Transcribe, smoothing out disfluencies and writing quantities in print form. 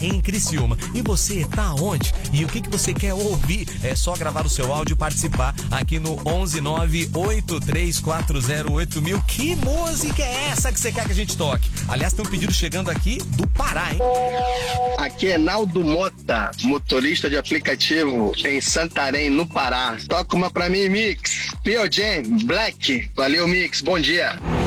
em Criciúma. E você tá onde? E o que você quer ouvir? É só gravar o seu áudio e participar aqui no 11983408000. Que música é essa que você quer que a gente toque? Aliás, tem um pedido chegando aqui do Pará, hein? Aqui é Naldo Mota, motorista de aplicativo em Santarém, no Pará. Toca uma pra mim, Mix. Pio Jam, Black. Valeu, Mix. Bom dia.